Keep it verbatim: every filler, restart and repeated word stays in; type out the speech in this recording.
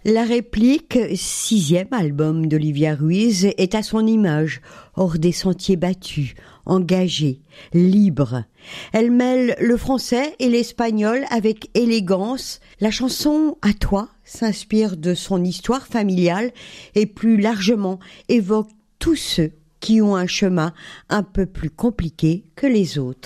La réplique, sixième album d'Olivia Ruiz, est à son image, hors des sentiers battus, engagée, libre. Elle mêle le français et l'espagnol avec élégance. La chanson « À toi » s'inspire de son histoire familiale et plus largement évoque tous ceux qui ont un chemin un peu plus compliqué que les autres.